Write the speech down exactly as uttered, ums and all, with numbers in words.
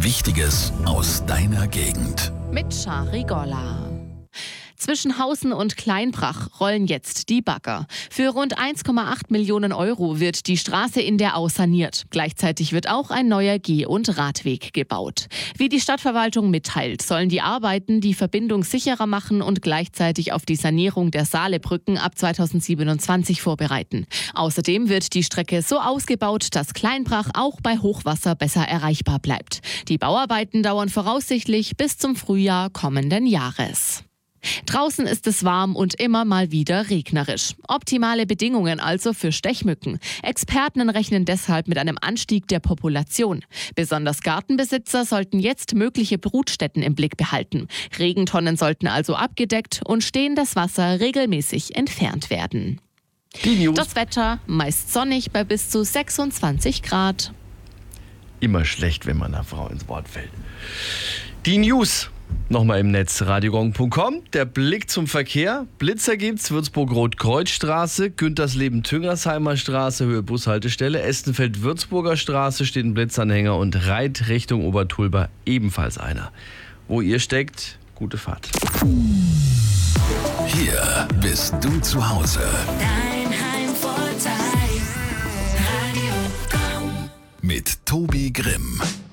Wichtiges aus deiner Gegend. Mit Shari Golla. Zwischen Hausen und Kleinbrach rollen jetzt die Bagger. Für rund eins Komma acht Millionen Euro wird die Straße in der Au saniert. Gleichzeitig wird auch ein neuer Geh- und Radweg gebaut. Wie die Stadtverwaltung mitteilt, sollen die Arbeiten die Verbindung sicherer machen und gleichzeitig auf die Sanierung der Saalebrücken ab zweitausendsiebenundzwanzig vorbereiten. Außerdem wird die Strecke so ausgebaut, dass Kleinbrach auch bei Hochwasser besser erreichbar bleibt. Die Bauarbeiten dauern voraussichtlich bis zum Frühjahr kommenden Jahres. Draußen ist es warm und immer mal wieder regnerisch. Optimale Bedingungen also für Stechmücken. Experten rechnen deshalb mit einem Anstieg der Population. Besonders Gartenbesitzer sollten jetzt mögliche Brutstätten im Blick behalten. Regentonnen sollten also abgedeckt und stehendes Wasser regelmäßig entfernt werden. Die News. Das Wetter meist sonnig bei bis zu sechsundzwanzig Grad. Immer schlecht, wenn man einer Frau ins Wort fällt. Die News. Nochmal im Netz, radiogong punkt com. Der Blick zum Verkehr. Blitzer gibt's, Würzburg-Rot-Kreuz-Straße, Güntersleben-Tüngersheimer Straße, Höhe Bushaltestelle, Estenfeld-Würzburger Straße steht ein Blitzanhänger und Reit Richtung Obertulba ebenfalls einer. Wo ihr steckt, gute Fahrt. Hier bist du zu Hause. Dein Heimvorteil, Radio Kong. Mit Tobi Grimm.